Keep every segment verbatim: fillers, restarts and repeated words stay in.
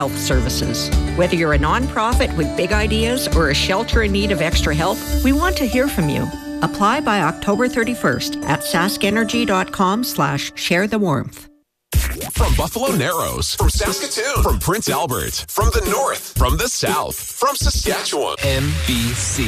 health services. Whether you're a nonprofit with big ideas or a shelter in need of extra help, we want to hear from you. Apply by October thirty-first at sask-energy.com slash share the warmth. From Buffalo Narrows, from Saskatoon, from Prince Albert, from the north, from the south, from Saskatchewan. N B C.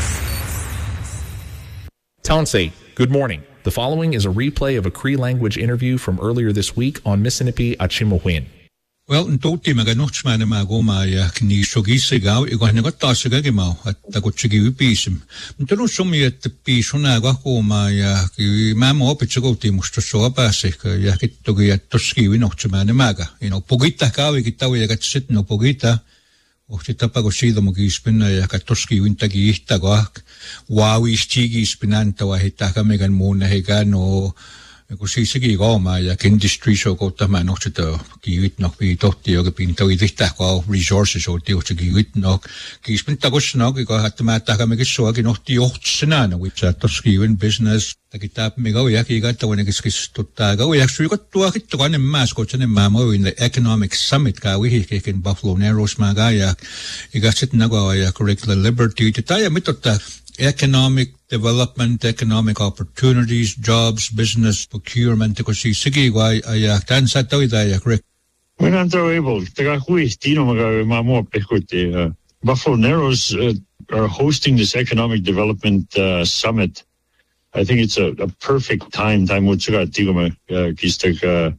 Taunsay, good morning. The following is a replay of a Cree language interview from earlier this week on Mississippi Achimawin. Well, ntuti maganoch mana magoma ya kini shogisi gao igwahne gata sigagi mau at tagochigi wipisim. Mtano somi at pisona gakoma ya ki mama opichogoti mustoso apase ya kitogi at toski winoch mana maga. You know, pogita kawi kitawi ya gatsit no pogita. Ohtita pagosido mo gispina ya katoski wintagi ihtagoak. Wawi stigi spinanta wa hitaka megan muna hegano. Kun siissäkin kooma ja industry show kautta mä nohtita kiivit nok vi tohti joka pinta vi tihtä ko resources on tiuhti kiivit nok kiispinta kosna ki ko hatta mä tahka me kissoakin nohti johtsena no vi sa toskiven business takita me go ja ki gatta when kis tutta go ja sui kottua kitto kan mä skotsen mä mo in the economic summit ka vi in Buffalo Narrows mä ga ja igatsit nago ja curricular liberty taya mitotta economic development, economic opportunities, jobs, business, procurement, because sige why I can set out there, correct? We're not able. The guy who is Dino Mamo Pecuti, Buffalo Narrows uh, are hosting this economic development uh, summit. I think it's a, a perfect time. Time Mutsuga Tigoma Kistak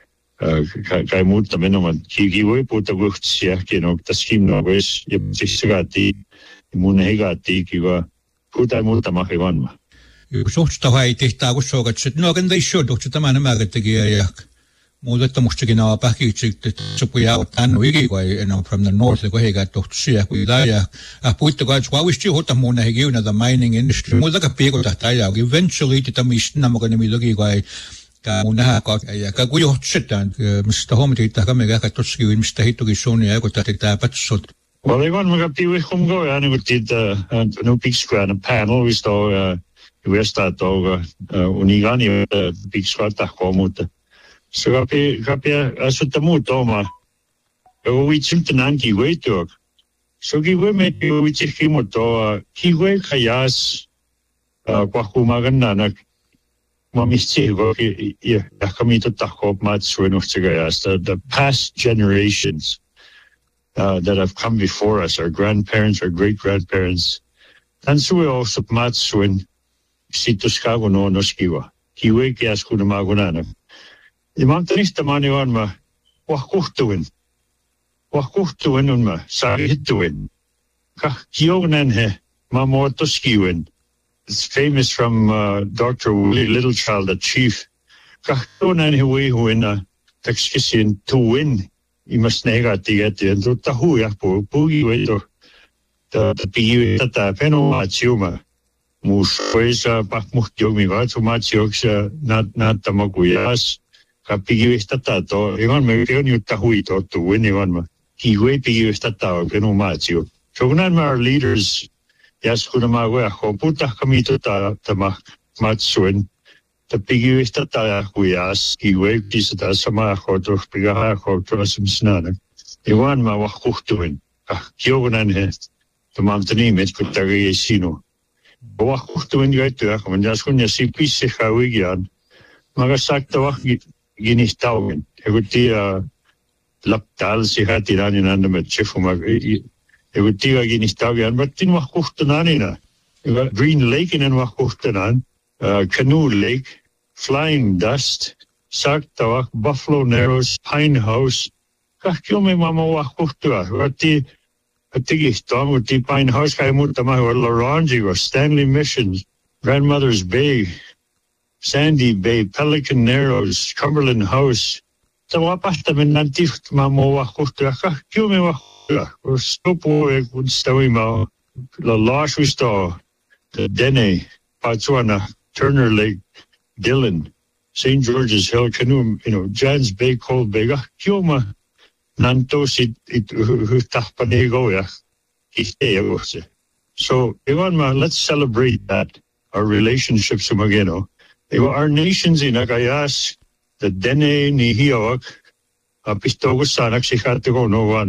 Kaimuta Menoman, Kiwi put the Wuchts, you know, the scheme no ways, Yipsigati, Munehigati, Kiva. Puhutaan muutama hivanma. Suhtusta hai tehtaa kun sokat sit no kan dei show dokta tamana magatagia ja muutetta mustakin na pakitsit sopuja otan wigi kai no from the north ko hega tohtusia ku ja a puitta kai swa wisti hota muna hegi una the mining industry muuta ka pieko tahta ja eventually tita misna mo kan mi logi kai ka muna ka ja ka ku johtsitan mistä homti tahka mega ka toski mistä hituki sonia ko tahta patsot. Well, they want to be with them go and we did uh, no big square and a panel we saw uh we start dog unigani uh, big square ta komut. So kapi kapi asutta muutoma. We chimped nanki way to. So ki we me we chikhimo to ki we khayas uh kwa kumagan na mamisti go ki ya kamito ta kop mat sueno chigayas the past generations Uh, that have come before us, our grandparents, our great-grandparents. And so we also matsuin sitoskago no noskiwa. Kiwe kiasku na magunana. Imantanista maniwan ma wakuhtuin. Wakuhtuin un ma sahituin. Ka kionan he ma motoskiwin. It's famous from uh, Doctor Willie Littlechild, the chief. Ka kionan he we huina takskisin to win. I must negati at the end of the Huya po, Boogie way to the P at the Penomachiuma. Musquesa, Bakmukyomi, so much yoksha, not not the Moguyas, Kapigistatato, even maybe on you Tahuito to win one. He way Pigistata, Penomachu. So none of our leaders, yes, Kunamawa, Hoputa Kamito Tama, Matsuin. The pigi istata huyas kiwe kisata sama khoto pigaha khoto simsnana iwan ma wakhtuin kiogunan he to mamtani met kutagi sino wakhtuin gaito akman jaskunya sipis khawigian maga sakta wak ginistaugen egutia laptal sihatirani nandamet chefuma egutia ginistaugen batin wakhtunanina Green Lake in wakhtunan uh, Canoe Lake Flying Dust, Sarktawak, Buffalo Narrows, Pine House. Kakyomi mama wakutua. Wati atigihtom uti Pine House kay mutama or Lorangi or Stanley Missions, Grandmother's Bay, Sandy Bay, Pelican Narrows, Cumberland House. Tawapasta min nantif mama wakutua. Kakyomi wakutua. Or stopo ekudstawima la Lashwisto, the Dene, Patsuana, Turner Lake. Dillon, Saint George's Hill, Canoe, you know, Jan's Bay, Cold Bay, Kioma, Nantos, it, it, Tahpanego, yeah. So, let's celebrate that, our relationships, Mageno. Our nations in Agayas, the Dene, Nihioak, a pistogus sanak si hatte go no